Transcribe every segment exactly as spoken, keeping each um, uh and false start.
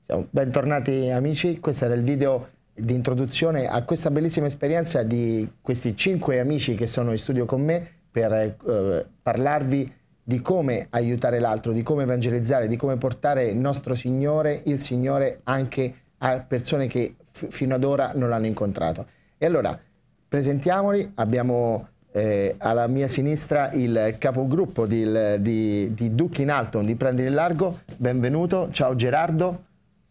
Siamo bentornati amici, questo era il video di introduzione a questa bellissima esperienza di questi cinque amici che sono in studio con me per eh, parlarvi di come aiutare l'altro, di come evangelizzare, di come portare il nostro Signore, il Signore anche a persone che fino ad ora non l'hanno incontrato. E allora presentiamoli, abbiamo eh, alla mia sinistra il capogruppo di, di, di Ducchi in Alto, di Prendere il Largo, benvenuto, ciao Gerardo.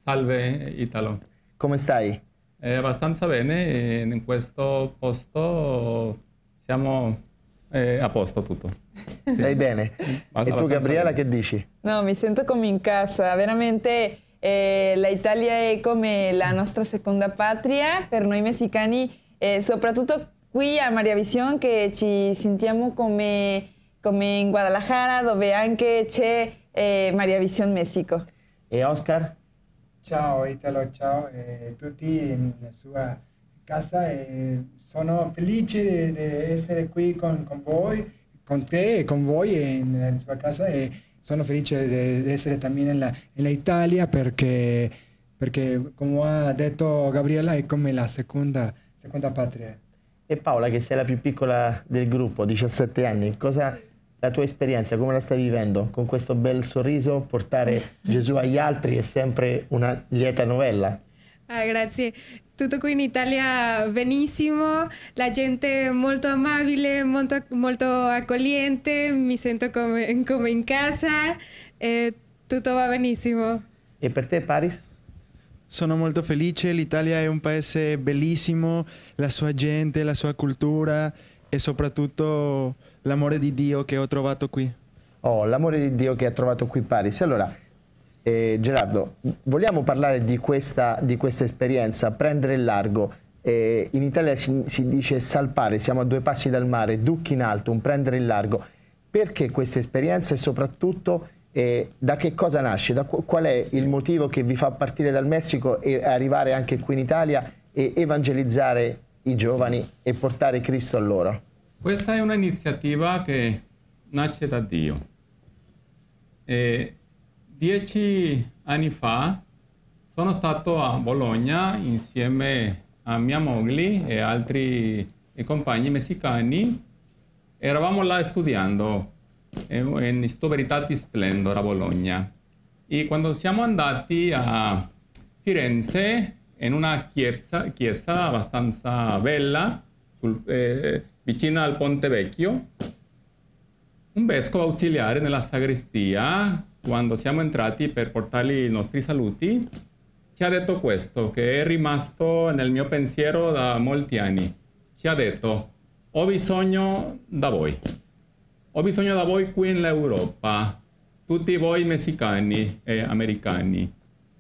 Salve Italo. Come stai? Eh, abbastanza bene, in questo posto siamo eh, a posto tutto. Sì. Stai bene? E tu Gabriela bene. Che dici? No, mi sento come in casa, veramente eh, l'Italia è come la nostra seconda patria per noi messicani, eh, soprattutto qui a Maria Visión che ci sentiamo come, come in Guadalajara dove anche c'è eh, Maria Visión Messico. E Oscar? Ciao Italo, ciao a eh, tutti nella sua casa. Eh, sono felice di essere qui con, con voi, con te e con voi nella sua casa e sono felice di essere anche nella, nella Italia perché, perché, come ha detto Gabriela, è come la seconda, seconda patria. E Paola, che sei la più piccola del gruppo, diciassette anni, cosa... La tua esperienza, come la stai vivendo? Con questo bel sorriso, portare Gesù agli altri è sempre una lieta novella. Ah, grazie. Tutto qui in Italia benissimo, la gente molto amabile, molto, molto accogliente, mi sento come, come in casa, e tutto va benissimo. E per te, Paris? Sono molto felice, l'Italia è un paese bellissimo, la sua gente, la sua cultura e soprattutto l'amore di Dio che ho trovato qui. Oh, l'amore di Dio che ha trovato qui Paris. Allora, eh, Gerardo, vogliamo parlare di questa, di questa esperienza, prendere il largo. Eh, in Italia si, si dice salpare, siamo a due passi dal mare, Ducchi in Alto, un prendere il largo. Perché questa esperienza e soprattutto eh, da che cosa nasce? Da qual è il motivo che vi fa partire dal Messico e arrivare anche qui in Italia e evangelizzare i giovani e portare Cristo a loro? Questa è un'iniziativa che nasce da Dio. E dieci anni fa sono stato a Bologna insieme a mia moglie e altri compagni messicani. Eravamo là studiando in Istituto Veritatis Splendor a Bologna. E quando siamo andati a Firenze, in una chiesa, chiesa abbastanza bella, sul, eh, vicina al Ponte Vecchio, un vescovo ausiliare nella sagrestia, quando siamo entrati per portargli i nostri saluti, ci ha detto questo, che è rimasto nel mio pensiero da molti anni. Ci ha detto, ho bisogno da voi. Ho bisogno da voi qui in Europa, tutti voi messicani e americani.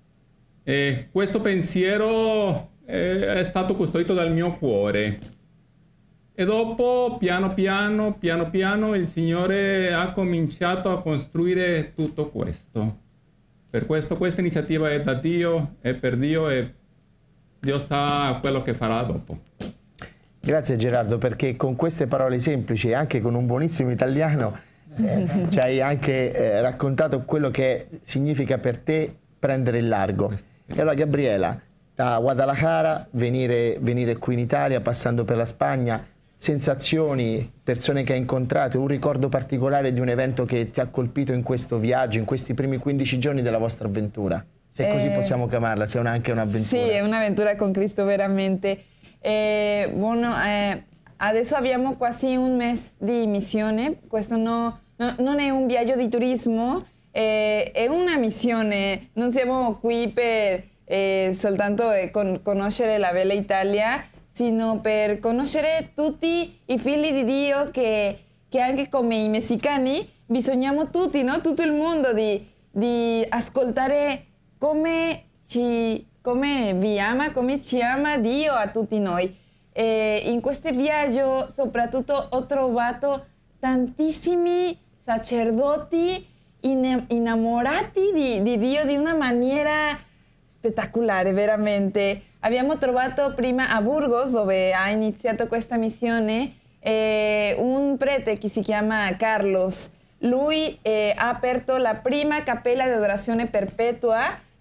E questo pensiero è stato custodito dal mio cuore. E dopo, piano piano, piano piano, il Signore ha cominciato a costruire tutto questo. Per questo questa iniziativa è da Dio, è per Dio e Dio sa quello che farà dopo. Grazie Gerardo, perché con queste parole semplici e anche con un buonissimo italiano eh, ci hai anche eh, raccontato quello che significa per te prendere il largo. E allora Gabriela, da Guadalajara, venire, venire qui in Italia, passando per la Spagna, sensazioni, persone che hai incontrato, un ricordo particolare di un evento che ti ha colpito in questo viaggio, in questi primi quindici giorni della vostra avventura? Se così eh, possiamo chiamarla, se è anche un'avventura. Sì, è un'avventura con Cristo veramente. Eh, buono, eh, adesso abbiamo quasi un mese di missione, questo no, no, non è un viaggio di turismo, eh, è una missione, non siamo qui per eh, soltanto eh, con, conoscere la bella Italia, sino per conoscere tutti i figli di Dio che, che anche come i messicani bisogniamo tutti, no? Tutto il mondo di, di ascoltare come, ci, come vi ama, come ci ama Dio a tutti noi. E in questo viaggio soprattutto ho trovato tantissimi sacerdoti innamorati di, di Dio di una maniera spettacolare, veramente. Abbiamo trovato prima a Burgos, dove ha iniziato questa missione, eh, un prete che si chiama Carlos. Lui eh, ha aperto la prima cappella di adorazione perpetua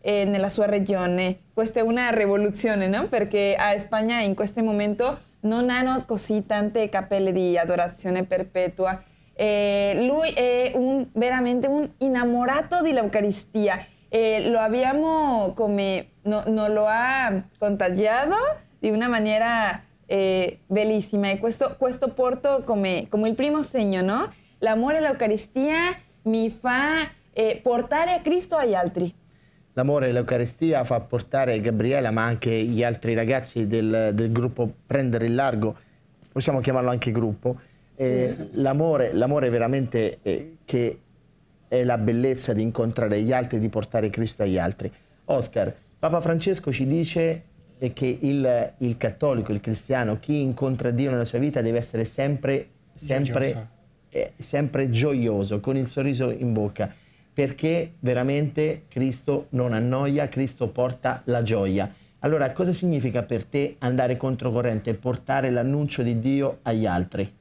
eh, nella sua regione. Questa è una rivoluzione, no? Perché a Spagna in questo momento non hanno così tante cappelle di adorazione perpetua. Eh, lui è un, veramente un innamorato dell'Eucaristia. Eh, lo abbiamo come, no, nos lo ha contagiato di una maniera eh, bellissima. E questo, questo porto come, come il primo segno, no? L'amore all'Eucaristia mi fa eh, portare a Cristo agli altri. L'amore all'Eucaristia fa portare Gabriela, ma anche gli altri ragazzi del, del gruppo Prendere il Largo, possiamo chiamarlo anche gruppo, sì. eh, l'amore, l'amore veramente eh, che è la bellezza di incontrare gli altri, di portare Cristo agli altri. Oscar, Papa Francesco ci dice che il, il cattolico, il cristiano, chi incontra Dio nella sua vita deve essere sempre, sempre, eh, sempre gioioso, con il sorriso in bocca, perché veramente Cristo non annoia, Cristo porta la gioia. Allora, cosa significa per te andare controcorrente e portare l'annuncio di Dio agli altri?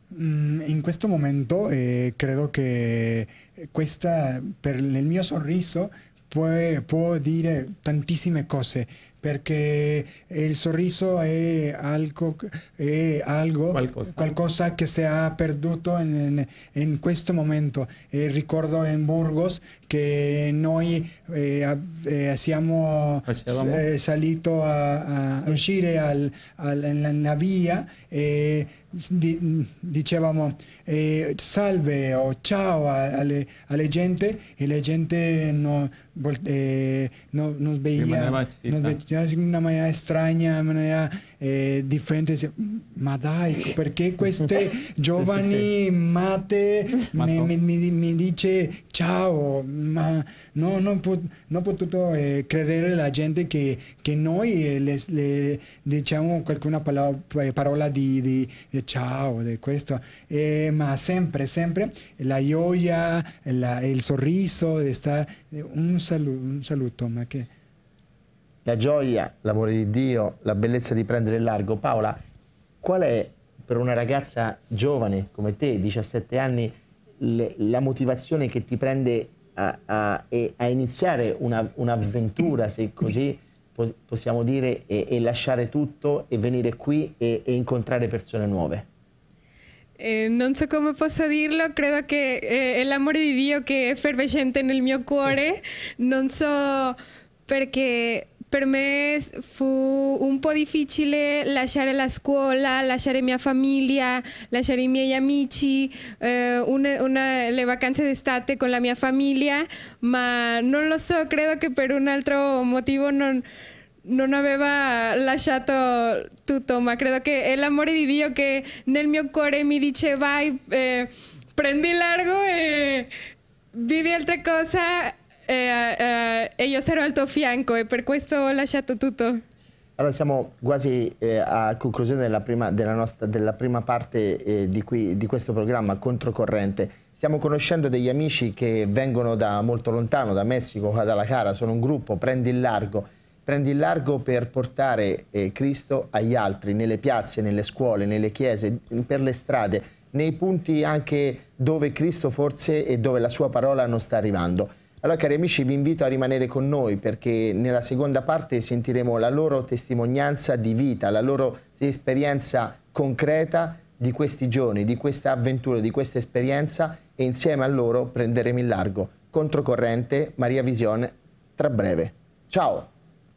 In questo momento eh, credo che questa, per il mio sorriso, può, può dire tantissime cose, perché il sorriso è algo, è algo qualcosa. qualcosa che si è perduto in, in questo momento. E ricordo in Burgos che noi eh, eh, siamo eh, salito a, a uscire al, al, nella via e di, dicevamo eh, salve o ciao alle, alle gente, e la gente no, eh, no, nos veía, nos veía in una maniera strana, in maniera eh, differente. Ma dai, perché queste giovani matte mi, mi, mi, mi dice ciao? Ma no, non ho non potuto eh, credere la gente che, che noi eh, le, le diciamo qualcuna parola, parola di, di, di ciao, di questo, eh, ma sempre, sempre la gioia, la, il sorriso, sta, un, saluto, un saluto, ma che... La gioia, l'amore di Dio, la bellezza di prendere il largo. Paola, qual è per una ragazza giovane come te, diciassette anni, le, la motivazione che ti prende a, a, a iniziare una, un'avventura, se così po- possiamo dire, e, e lasciare tutto e venire qui e, e incontrare persone nuove? Eh, non so come posso dirlo, credo che eh, è l'amore di Dio che è effervescente nel mio cuore. Non so perché per me fu un po' difficile lasciare la scuola, lasciare mia famiglia, lasciare i miei amici, eh, una, una, le vacanze d'estate con la mia famiglia, ma non lo so, credo che per un altro motivo non, non aveva lasciato tutto, ma credo che è l'amore di Dio che nel mio cuore mi dice vai, eh, prendi largo e vivi altre cose. E, eh, e io sarò al tuo fianco, e per questo ho lasciato tutto. Allora siamo quasi eh, a conclusione della prima, della nostra, della prima parte eh, di, qui, di questo programma Controcorrente. Stiamo conoscendo degli amici che vengono da molto lontano, da Messico, Guadalajara, sono un gruppo, Prendi il Largo. Prendi il Largo per portare eh, Cristo agli altri, nelle piazze, nelle scuole, nelle chiese, per le strade, nei punti anche dove Cristo forse e dove la sua parola non sta arrivando. Allora, cari amici, vi invito a rimanere con noi, perché nella seconda parte sentiremo la loro testimonianza di vita, la loro esperienza concreta di questi giorni, di questa avventura, di questa esperienza, e insieme a loro prenderemo il largo. Controcorrente, Maria Visione, tra breve. Ciao!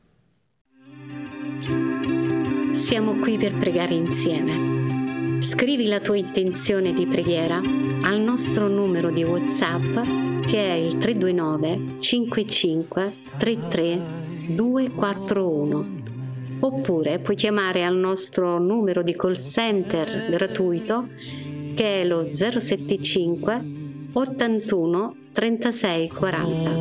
Siamo qui per pregare insieme. Scrivi la tua intenzione di preghiera al nostro numero di WhatsApp, che è il tre due nove cinque cinque tre tre due quattro uno, oppure puoi chiamare al nostro numero di call center gratuito, che è lo zero sette cinque ottantuno trentasei quaranta.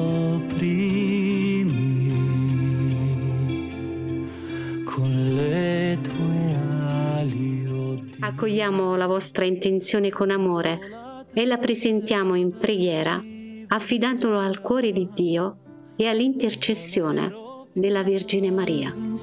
Con le tue ali, oh Dio. Accogliamo la vostra intenzione con amore e la presentiamo in preghiera, affidandolo al cuore di Dio e all'intercessione della Vergine Maria.